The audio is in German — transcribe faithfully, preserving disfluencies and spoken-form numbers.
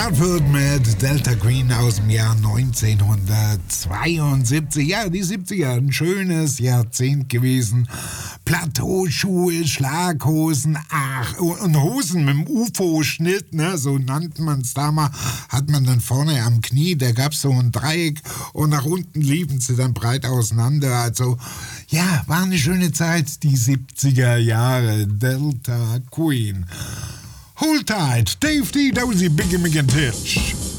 Bradford mit Delta Queen aus dem Jahr neunzehnhundertzweiundsiebzig. Ja, die siebziger, ein schönes Jahrzehnt gewesen. Plateauschuhe, Schlaghosen, ach, und Hosen mit dem U F O-Schnitt, ne, so nannte man es damals, hat man dann vorne am Knie, da gab es so ein Dreieck und nach unten liefen sie dann breit auseinander. Also, ja, war eine schöne Zeit, die siebziger Jahre. Delta Queen. Hold tight, Dave D. Dozy, Biggie McIntyre.